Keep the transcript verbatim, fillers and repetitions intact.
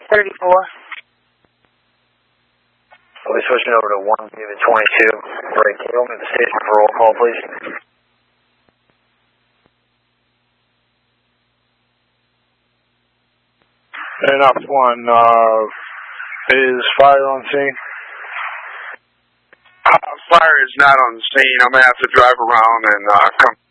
thirty-four. We're switching over to one unit twenty-two. Ray, can you open the station for roll call, please? And up one, uh, is fire on scene? Uh, fire is not on the scene. I'm going to have to drive around and uh, come